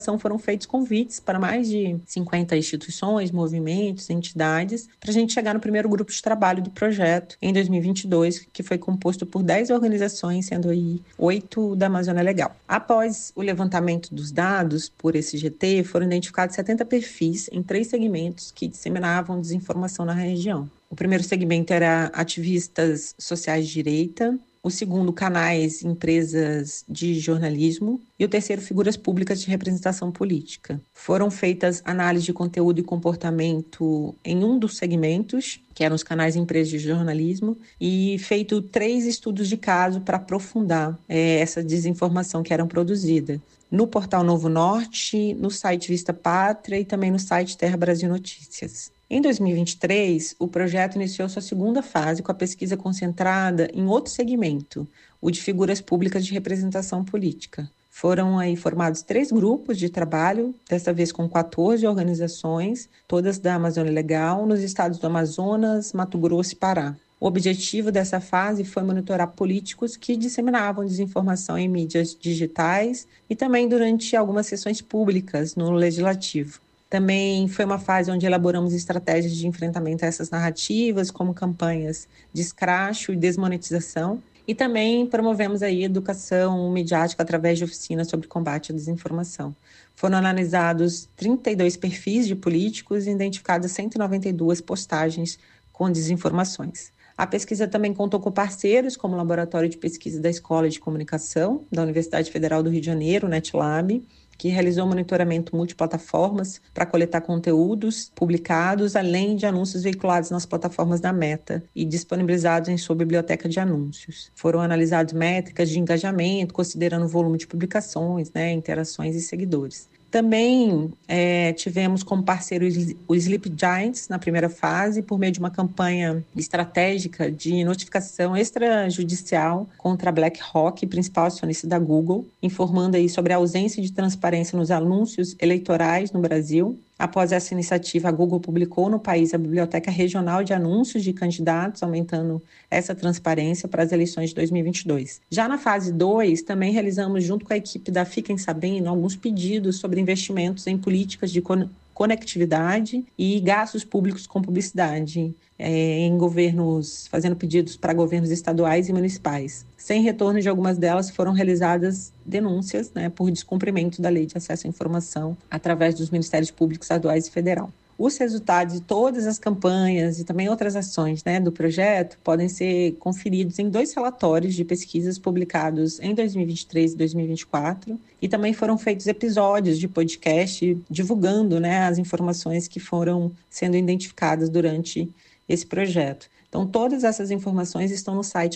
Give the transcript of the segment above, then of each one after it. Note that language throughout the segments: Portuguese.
foram feitos convites para mais de 50 instituições, movimentos, entidades, para a gente chegar no primeiro grupo de trabalho do projeto em 2022, que foi composto por 10 organizações, sendo aí 8 da Amazônia Legal. Após o levantamento dos dados por esse GT, foram identificados 70 perfis em 3 segmentos que disseminavam desinformação na região. O primeiro segmento era ativistas sociais de direita, o segundo, canais, empresas de jornalismo, e o terceiro, figuras públicas de representação política. Foram feitas análises de conteúdo e comportamento em um dos segmentos, que eram os canais e empresas de jornalismo, e feito 3 estudos de caso para aprofundar essa desinformação que era produzida no portal Novo Norte, no site Vista Pátria e também no site Terra Brasil Notícias. Em 2023, o projeto iniciou sua segunda fase com a pesquisa concentrada em outro segmento, o de figuras públicas de representação política. Foram aí formados 3 grupos de trabalho, dessa vez com 14 organizações, todas da Amazônia Legal, nos estados do Amazonas, Mato Grosso e Pará. O objetivo dessa fase foi monitorar políticos que disseminavam desinformação em mídias digitais e também durante algumas sessões públicas no Legislativo. Também foi uma fase onde elaboramos estratégias de enfrentamento a essas narrativas, como campanhas de escracho e desmonetização, e também promovemos aí educação midiática através de oficinas sobre combate à desinformação. Foram analisados 32 perfis de políticos e identificadas 192 postagens com desinformações. A pesquisa também contou com parceiros, como o Laboratório de Pesquisa da Escola de Comunicação, da Universidade Federal do Rio de Janeiro, NetLab, que realizou monitoramento multiplataformas para coletar conteúdos publicados, além de anúncios veiculados nas plataformas da Meta e disponibilizados em sua biblioteca de anúncios. Foram analisadas métricas de engajamento, considerando o volume de publicações, interações e seguidores. Também tivemos como parceiro o Sleep Giants na primeira fase, por meio de uma campanha estratégica de notificação extrajudicial contra a BlackRock, principal acionista da Google, informando aí sobre a ausência de transparência nos anúncios eleitorais no Brasil. Após essa iniciativa, a Google publicou no país a Biblioteca Regional de Anúncios de Candidatos, aumentando essa transparência para as eleições de 2022. Já na fase 2, também realizamos, junto com a equipe da Fiquem Sabendo, alguns pedidos sobre investimentos em políticas de conectividade e gastos públicos com publicidade em governos, fazendo pedidos para governos estaduais e municipais. Sem retorno de algumas delas, foram realizadas denúncias por descumprimento da Lei de Acesso à Informação através dos Ministérios Públicos Estaduais e Federal. Os resultados de todas as campanhas e também outras ações do projeto podem ser conferidos em 2 relatórios de pesquisas publicados em 2023 e 2024, e também foram feitos episódios de podcast divulgando as informações que foram sendo identificadas durante esse projeto. Então, todas essas informações estão no site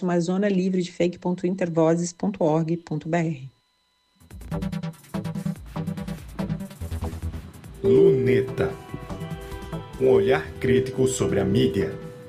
amazonalivredefake.intervozes.org.br. Luneta, um olhar crítico sobre a mídia.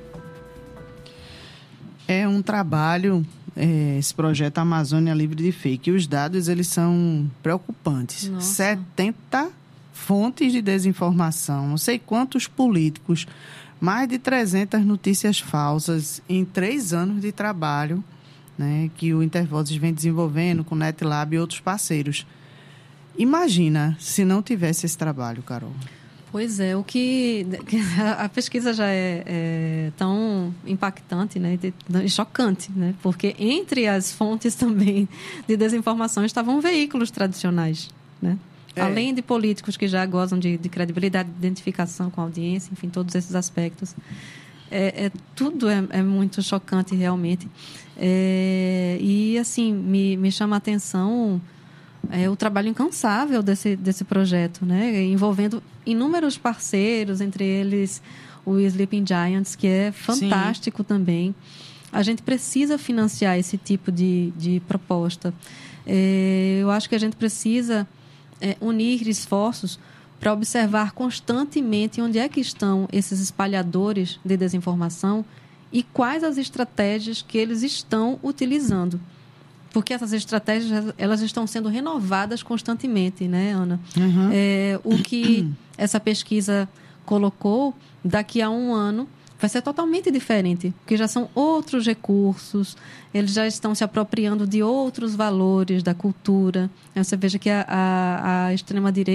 É um trabalho, esse projeto Amazônia Livre de Fake. E os dados, eles são preocupantes. Nossa. 70 fontes de desinformação, não sei quantos políticos, mais de 300 notícias falsas em 3 anos de trabalho, que o Intervozes vem desenvolvendo com o NetLab e outros parceiros. Imagina se não tivesse esse trabalho, Carol. Pois é, a pesquisa já é tão impactante, e chocante, porque entre as fontes também de desinformação estavam veículos tradicionais, além de políticos que já gozam de credibilidade, de identificação com a audiência, enfim, todos esses aspectos. Tudo é muito chocante, realmente. E, assim, me chama a atenção o trabalho incansável desse projeto, envolvendo inúmeros parceiros, entre eles o Sleeping Giants, que é fantástico. Sim. Também. A gente precisa financiar esse tipo de proposta. Eu acho que a gente precisa unir esforços para observar constantemente onde é que estão esses espalhadores de desinformação e quais as estratégias que eles estão utilizando. Porque essas estratégias, elas estão sendo renovadas constantemente, Ana? Uhum. O que essa pesquisa colocou, daqui a 1 ano, vai ser totalmente diferente, porque já são outros recursos, eles já estão se apropriando de outros valores da cultura. Você veja que a extrema-direita